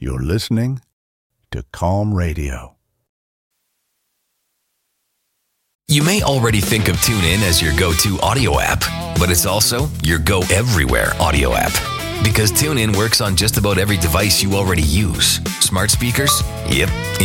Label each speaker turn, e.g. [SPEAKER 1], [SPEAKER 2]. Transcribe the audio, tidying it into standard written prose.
[SPEAKER 1] You're listening to Calm Radio.
[SPEAKER 2] You may already think of TuneIn as your go-to audio app, but it's also your go-everywhere audio app. Because TuneIn works on just about every device you already use. Smart speakers? Yep.